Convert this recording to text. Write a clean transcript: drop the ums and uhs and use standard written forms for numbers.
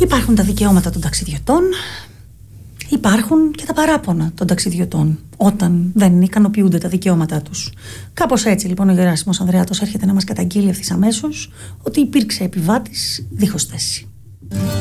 Υπάρχουν τα δικαιώματα των ταξιδιωτών, υπάρχουν και τα παράπονα των ταξιδιωτών όταν δεν ικανοποιούνται τα δικαιώματά τους. Κάπως έτσι λοιπόν ο Γεράσιμος Ανδρεάτος έρχεται να μας καταγγείλει ευθύς αμέσως ότι υπήρξε επιβάτης δίχως θέση.